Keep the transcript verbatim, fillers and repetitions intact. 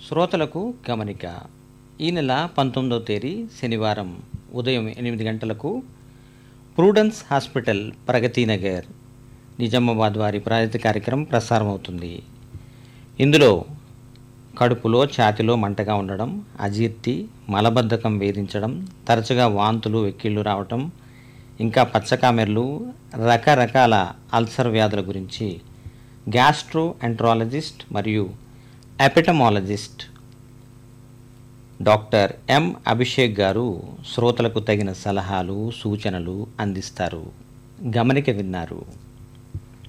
శ్రోతలకు గమనిక. ఈ నెల పంతొమ్మిదవ తేదీ శనివారం ఉదయం ఎనిమిది గంటలకు ప్రూడెన్స్ హాస్పిటల్ ప్రగతి నగర్ నిజామాబాద్ వారి ప్రాయోజిత కార్యక్రమం ప్రసారం అవుతుంది. ఇందులో కడుపులో ఛాతిలో మంటగా ఉండడం, అజీర్తి, మలబద్ధకం వేధించడం, తరచుగా వాంతులు వెక్కిళ్ళు రావటం, ఇంకా పచ్చకామెర్లు, రకరకాల అల్సర్ వ్యాధుల గురించి గ్యాస్ట్రో ఎంట్రాలజిస్ట్ మరియు ఎపిటమాలజిస్ట్ డాక్టర్ ఎం అభిషేక్ గారు శ్రోతలకు తగిన సలహాలు, సూచనలు అందిస్తారు. గమనిక విన్నారు.